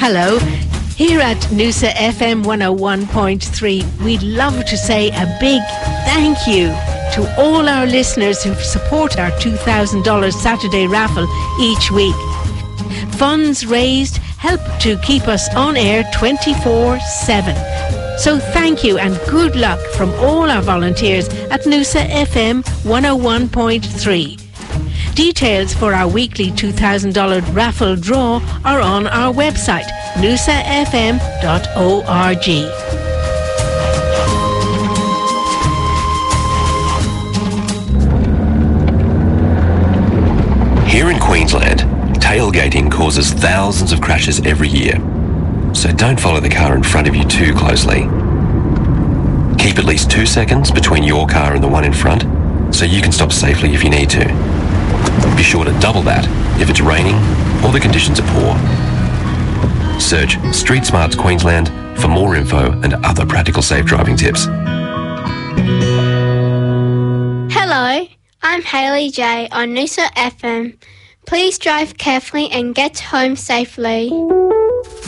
Hello. Here at Noosa FM 101.3, we'd love to say a big thank you to all our listeners who support our $2,000 Saturday raffle each week. Funds raised help to keep us on air 24/7. So thank you and good luck from all our volunteers at Noosa FM 101.3. Details for our weekly $2,000 raffle draw are on our website, noosafm.org. Here in Queensland, tailgating causes thousands of crashes every year. So don't follow the car in front of you too closely. Keep at least 2 seconds between your car and the one in front so you can stop safely if you need to. Be sure to double that if it's raining or the conditions are poor. Search Street Smarts Queensland for more info and other practical safe driving tips. Hello, I'm Hayley J on Noosa FM. Please drive carefully and get home safely.